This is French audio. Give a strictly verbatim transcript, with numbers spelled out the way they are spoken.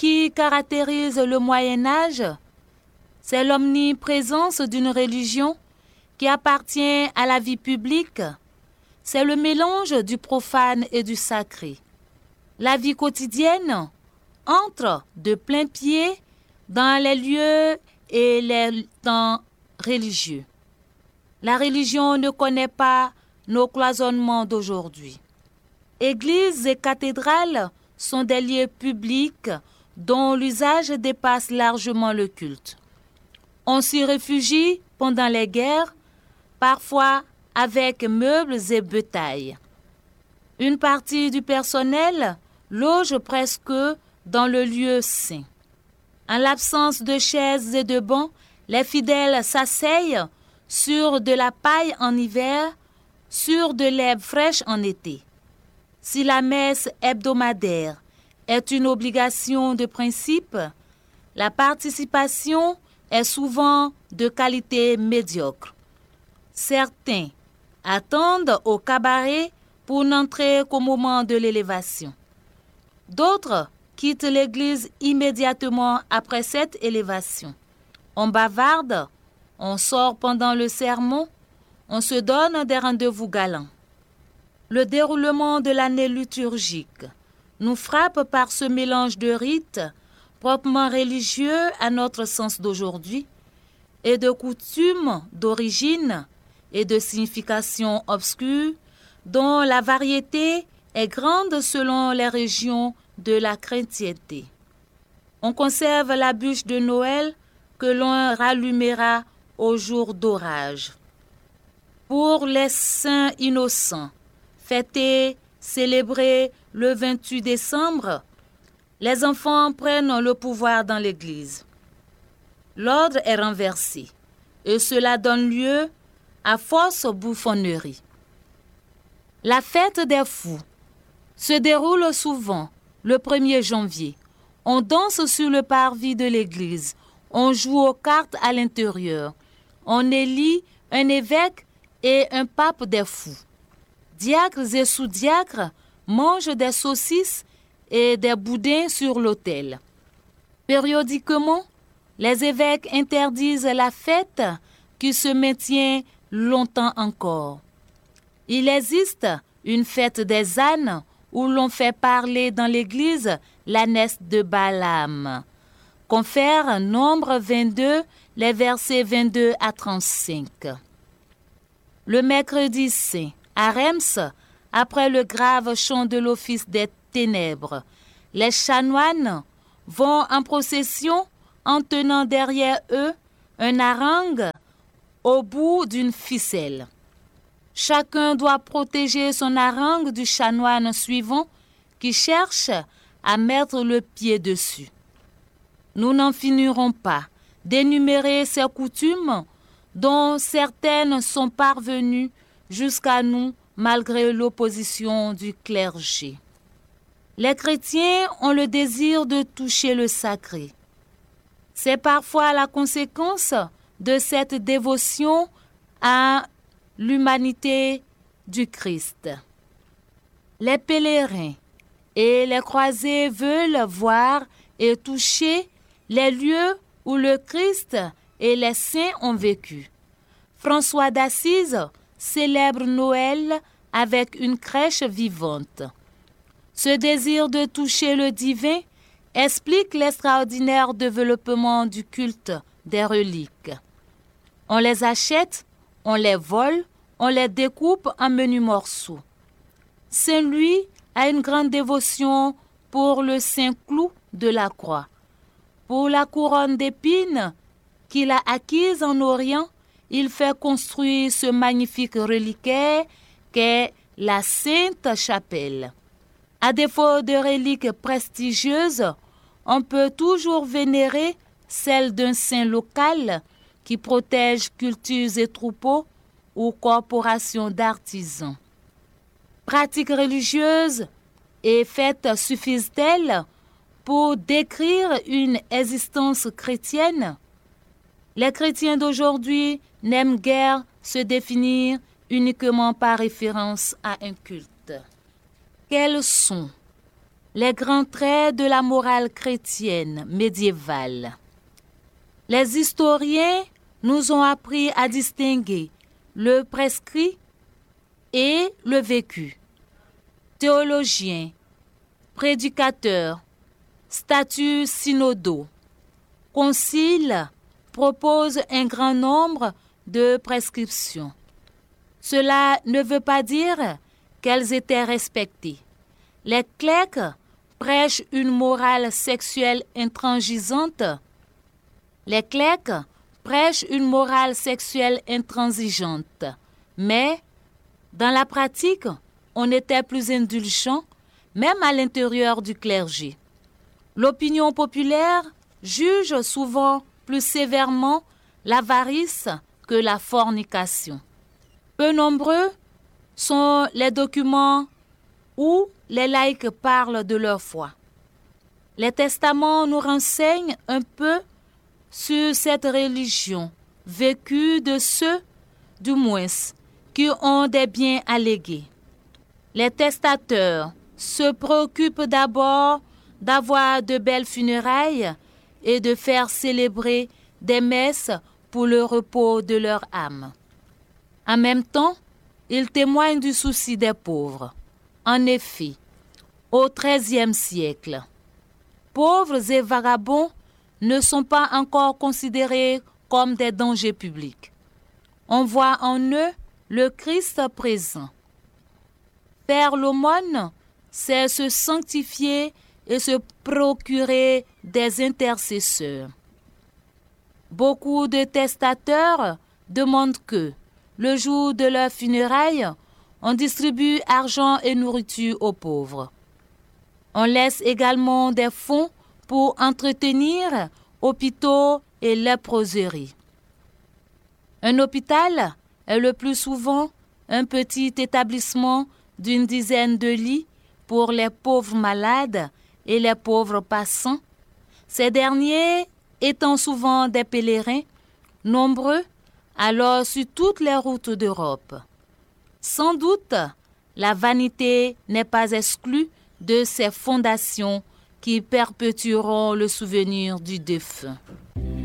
qui caractérise le Moyen Âge, c'est l'omniprésence d'une religion qui appartient à la vie publique. C'est le mélange du profane et du sacré. La vie quotidienne entre de plein pied dans les lieux et les temps religieux. La religion ne connaît pas nos cloisonnements d'aujourd'hui. Églises et cathédrales sont des lieux publics dont l'usage dépasse largement le culte. On s'y réfugie pendant les guerres, parfois avec meubles et bétail. Une partie du personnel loge presque dans le lieu saint. En l'absence de chaises et de bancs, les fidèles s'asseyent sur de la paille en hiver, sur de l'herbe fraîche en été. Si la messe hebdomadaire est une obligation de principe, la participation est souvent de qualité médiocre. Certains attendent au cabaret pour n'entrer qu'au moment de l'élévation. D'autres quittent l'église immédiatement après cette élévation. On bavarde, on sort pendant le sermon, on se donne des rendez-vous galants. Le déroulement de l'année liturgique nous frappe par ce mélange de rites proprement religieux à notre sens d'aujourd'hui et de coutumes d'origine et de signification obscure dont la variété est grande selon les régions de la chrétienté. On conserve la bûche de Noël que l'on rallumera au jour d'orage. Pour les saints innocents, fêtés, célébrés le vingt-huit décembre, les enfants prennent le pouvoir dans l'Église. L'ordre est renversé et cela donne lieu à fausse bouffonnerie. La fête des fous se déroule souvent le premier janvier. On danse sur le parvis de l'église, on joue aux cartes à l'intérieur, on élit un évêque et un pape des fous. Diacres et sous-diacres mangent des saucisses et des boudins sur l'autel. Périodiquement, les évêques interdisent la fête qui se maintient longtemps encore. Il existe une fête des ânes où l'on fait parler dans l'église l'ânesse de Balaam. Confère Nombre vingt-deux, les versets vingt-deux à trente-cinq. Le mercredi saint, à Reims, après le grave chant de l'office des ténèbres, les chanoines vont en procession en tenant derrière eux un harangue au bout d'une ficelle. Chacun doit protéger son harangue du chanoine suivant qui cherche à mettre le pied dessus. Nous n'en finirons pas d'énumérer ces coutumes dont certaines sont parvenues jusqu'à nous malgré l'opposition du clergé. Les chrétiens ont le désir de toucher le sacré. C'est parfois la conséquence de cette dévotion à l'humanité du Christ. Les pèlerins et les croisés veulent voir et toucher les lieux où le Christ et les saints ont vécu. François d'Assise célèbre Noël avec une crèche vivante. Ce désir de toucher le divin explique l'extraordinaire développement du culte des reliques. On les achète, on les vole, on les découpe en menus morceaux. Saint Louis a une grande dévotion pour le saint clou de la croix. Pour la couronne d'épines qu'il a acquise en Orient, il fait construire ce magnifique reliquaire qu'est la Sainte Chapelle. À défaut de reliques prestigieuses, on peut toujours vénérer celle d'un saint local qui protège cultures et troupeaux ou corporations d'artisans. Pratiques religieuses et fêtes suffisent-elles pour décrire une existence chrétienne? Les chrétiens d'aujourd'hui n'aiment guère se définir uniquement par référence à un culte. Quels sont les grands traits de la morale chrétienne médiévale. Les historiens nous ont appris à distinguer le prescrit et le vécu. Théologiens, prédicateurs, statuts synodaux, conciles proposent un grand nombre de prescriptions. Cela ne veut pas dire qu'elles étaient respectées. Les clercs prêchent une morale sexuelle intransigeante. Les clercs prêchent une morale sexuelle intransigeante, mais dans la pratique, on était plus indulgent, même à l'intérieur du clergé. L'opinion populaire juge souvent plus sévèrement l'avarice que la fornication. Peu nombreux sont les documents où les laïcs parlent de leur foi. Les testaments nous renseignent un peu sur cette religion vécue de ceux, du moins, qui ont des biens à léguer. Les testateurs se préoccupent d'abord d'avoir de belles funérailles et de faire célébrer des messes pour le repos de leur âme. En même temps, ils témoignent du souci des pauvres. En effet, au treizième siècle, pauvres et vagabonds ne sont pas encore considérés comme des dangers publics. On voit en eux le Christ présent. Faire l'aumône, c'est se sanctifier et se procurer des intercesseurs. Beaucoup de testateurs demandent que, le jour de leur funérailles, on distribue argent et nourriture aux pauvres. On laisse également des fonds pour entretenir hôpitaux et léproseries. Un hôpital est le plus souvent un petit établissement d'une dizaine de lits pour les pauvres malades et les pauvres passants, ces derniers étant souvent des pèlerins, nombreux alors sur toutes les routes d'Europe. Sans doute, la vanité n'est pas exclue de ces fondations qui perpétueront le souvenir du défunt.